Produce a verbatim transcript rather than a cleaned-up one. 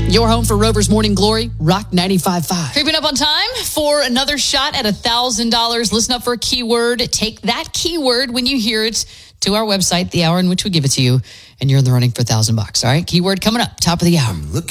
Your home for Rover's Morning Glory, Rock ninety-five point five. Creeping up on time for another shot at one thousand dollars. Listen up for a keyword. Take that keyword when you hear it to our website, the hour in which we give it to you, and you're in the running for one thousand bucks. All right, keyword coming up, top of the hour. Look